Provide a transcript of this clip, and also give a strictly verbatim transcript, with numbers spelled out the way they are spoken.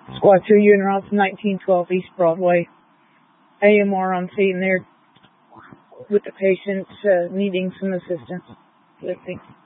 Squad two Unit off nineteen twelve East Broadway. A M R, I'm seeing there with the patient uh, needing some assistance. Lifting.